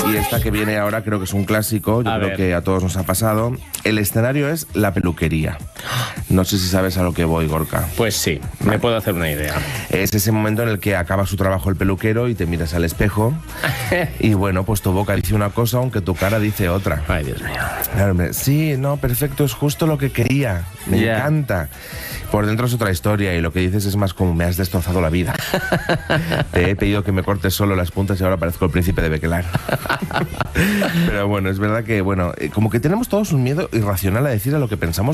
Y esta que viene ahora creo que es un clásico, yo creo que a todos nos ha pasado. El escenario es la peluquería. No sé si sabes a lo que voy, Gorka. Pues sí, me puedo hacer una idea. Es ese momento en el que acaba su trabajo el peluquero y te miras al espejo y bueno, pues tu boca dice una cosa aunque tu cara dice otra. Ay, Dios mío. Claro, hombre, sí, no, perfecto, es justo lo que quería. Me encanta. Por dentro es otra historia y lo que dices es más como me has destrozado la vida. Te he pedido que me cortes solo las puntas y ahora parezco el príncipe de Bequelar. Pero bueno, es verdad que, bueno, como que tenemos todos un miedo irracional a decir a lo que pensamos